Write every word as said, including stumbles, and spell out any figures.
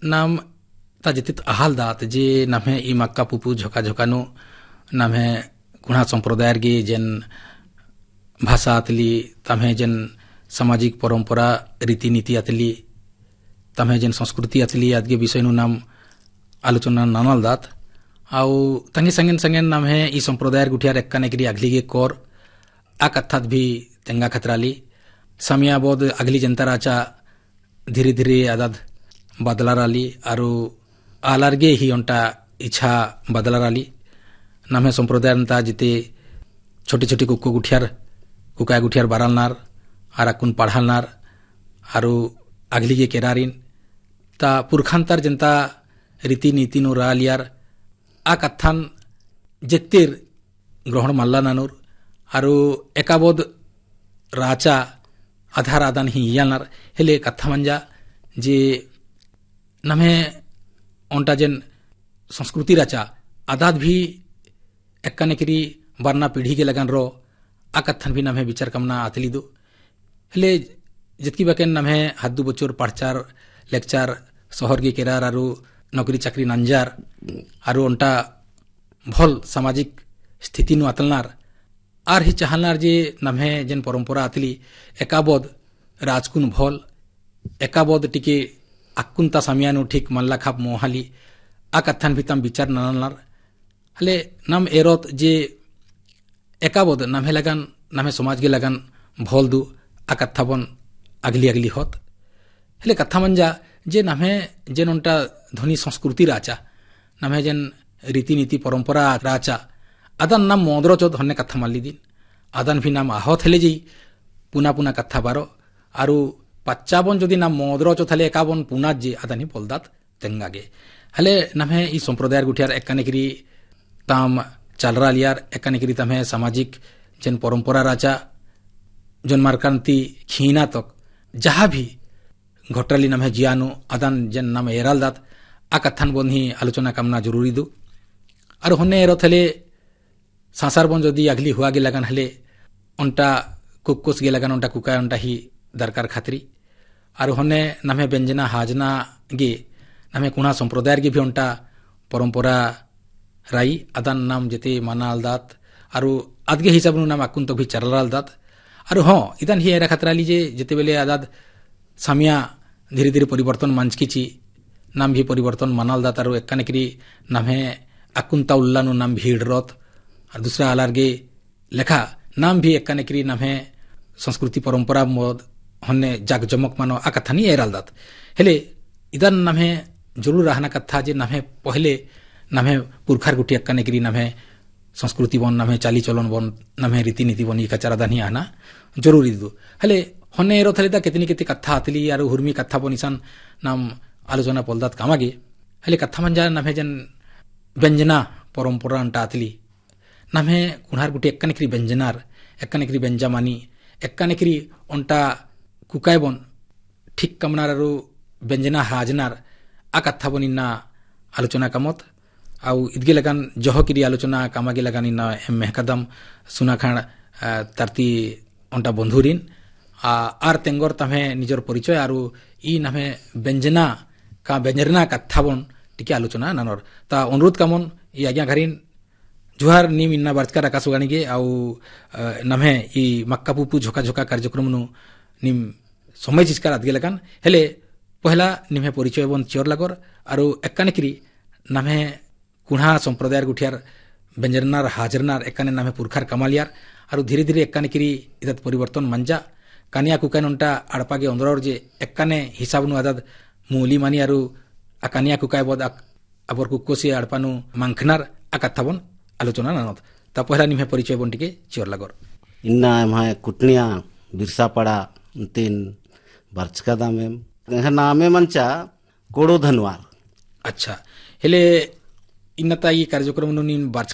नाम ता जितित आहाल दात जे नम्हे ई मक्का पुपु झोका झोकानु नम्हे कुणा संप्रदायर गे जेन भाषा आतली तम्हे जेन सामाजिक परंपरा रीतिनीति आतली तम्हे जेन संस्कृति आतली आदगे विषय नु नाम आलोचना नानल दात आउ तंगे संगेन संगेन नम्हे ई संप्रदायर गुठियार एक्काने करी अगली गे कोर आ कथात भी तेंगा खतराली समिया बोध अगली जनता राचा धीरे धीरे आदाद बदला राली आरु आलारगे ही उनटा इच्छा बदला राली नम्हे संप्रदाय ता जिते छोटी छोटी कुक्को गुठियार कुकाय गुठियार बारालनार आर अकुन पढ़ालनार आरु अगली गे केरारिन ता पुरखांतार जनता रीति नीति नु रालियार आ कथान जेत्तिर ग्रहण मल्ला नानुर आरु एकाबोध राचा आधार आदान ही यालनार हेले कथा मंजा जे नम्हे ओंटा जेन संस्कृति राचा आदाद भी एक्काने करी बारना पीढ़ी के लगन रो आ कथन भी नम्हे विचार कमना आतली दो हेले जितकी बकेन नम्हे हद्दू बचोर पढ़चार लेक्चार शहर के केरार आरु नौकरी चाकरी नंजार आरु ओंटा भल सामाजिक स्थिति नु आतलनार आर ही चाहलनार जे नम्हे जेन परंपरा आतली एकाबोध राजकुन भल एकाबोध टिके अक्कुंता समियानु ठीक मल्ला खाप मोहाली आ कथन भी तम विचार ननलनार हले नम एरोत जे एकाबोध नम्हे लगन नम्हे समाज के लगन भोल दु आ कथा बन अगली अगली होत हले कथा मंजा जे नम्हे जेन उनटा ध्वनि संस्कृति राचा नम्हे जेन रीतिनीति परंपरा राचा आदान नाम मोदरो चोद हन्ने कथा माली दिन आदान भी नाम आहत हेले जी पुना पुना कथा बारो आरु पच्चावन जदि नाम मोदरो चोद हले एकावन पुना जे आदानी बोलदात तेंगागे हले नम्हे ई संप्रदायर गुठियार एक्काने करी ताम चालरा लियार एक्काने करी तम्हे सामाजिक जेन परंपरा राचा जन मारकांति खीना तक जहाँ भी घोटाली नम्हे जियानु आदान जेन नाम एराल दात आ कथान बन ही आलोचना कामना जरूरी दु और होने एरो थले संसार बन जदि अगली हुआ गे लगन हले उनटा कुकुस गे लगन उनटा कुका उनटा ही दरकार खातरी और होने नम्हे व्यंजना हाजना गे नम्हे कुणा संप्रदायर गे भी उनटा परंपरा राई आदान नाम जेते मानाल दात और आदगे हिसाब नु नाम अकुन तो भी चरलाल दात और हाँ इदान ही एरा खतराली जे जेते बेले आदाद सामिया धीरे धीरे परिवर्तन मंच की नाम भी परिवर्तन मानाल दात और एक्काने करी नम्हे अकुंता उल्लानु नाम भीड़ रत और दूसरा आलारगे लेखा नाम भी एक्काने करी नम्हे संस्कृति परंपरा मोद हन्ने जाग जमक मानो आ कथा नहीं एराल दात हेले इदान नम्हे जरूर रहना कथा जे नम्हे पहले नम्हे पुरखार गुटी एक्काने करी नम्हे संस्कृति बन नम्हे चाली चलन बन नम्हे रीतिनीति बन ई कचारा दानी आना जरूरी दु हेले हन्ने एरो थले दा केतनी केते कथा आतली और हुर्मी कथा बनिसन नाम आलोचना पलदात कामागे हेले कथा मंजा नम्हे जन व्यंजना परंपरा अंटा आतली नम्हे कुणार गुटी एक्काने करी व्यंजनार एक्काने करी व्यंजामानी एक्काने करी ओंटा कुकाय बन ठीक कमनार आरु व्यंजना हाजनार आ कथा बनिना आलोचना कामत आउ इदगे लगन जह करी आलोचना कामागे लगन इना मेहकदम सुनाखाण तारती ओंटा बंधुरिन आर तेंगोर तम्हे निजर परिचय आरु ई नम्हे व्यंजना का व्यंजना कथा बन टिके आलोचना नानर ता अनुरोध कामन ई आज्ञा घरिन जुहार निम इन्ना बार्चकार आकाशवाणी गे आउ नम्हे ई मक्का पुपु झोका झोका कार्यक्रम नु निम समय चिस्कार आदगे लगन हेले पहला निम्हे परिचय बन चियर लागोर आरु एक्काने करी नम्हे कुणा संप्रदायर गुठियार व्यंजनार हाजरनार एक्काने नम्हे पुरखार कमालियार आरु धीरे धीरे एक्काने करी इदत परिवर्तन मंजा कानिया कुकान उनटा आड़पागे अंदर जे एक्काने हिसाब नु आदाद मूली मानी आरु अकानिया कुकाय बोद अबर कुकोसी आड़पानु मांखनार आ कथा बन आलोचना नानत ता पहला निम्हे परिचय बन टिके चियर लागोर इन्ना एमहा कुटनिया बिरसा पड़ा तीन बर्चका दामेम नामे मंचा कोड़ो धनवार अच्छा हेले इन्नता ई कार्यक्रम नु निन